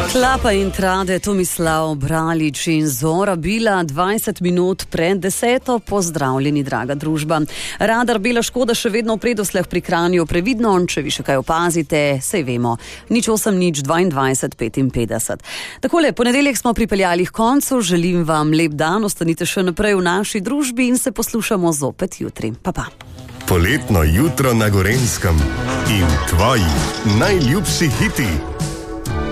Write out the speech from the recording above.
Klapa in trade, Tomislav Bralič in Zora Bila, 20 minut pred 10. Pozdravljeni, draga družba. Radar Bela Škoda še vedno v predosljah pri Kranju, previdno, če vi še kaj opazite, sej vemo, 08-22 55. Takole, ponedeljek smo pripeljali k koncu, želim vam lep dan, ostanite še naprej v naši družbi in se poslušamo zopet jutri. Pa. Poletno jutro na Gorenjskem in tvoji najljubši hiti.